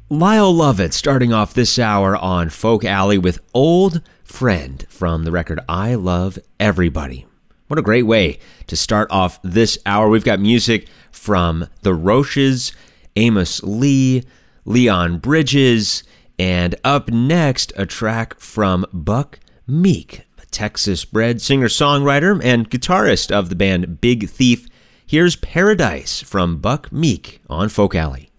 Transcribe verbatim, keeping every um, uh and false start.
Lyle Lovett starting off this hour on Folk Alley with Old Friend from the record I Love Everybody. What a great way to start off this hour. We've got music from The Roches, Amos Lee, Leon Bridges, and up next, a track from Buck Meek, a Texas-bred singer-songwriter and guitarist of the band Big Thief. Here's Paradise from Buck Meek on Folk Alley.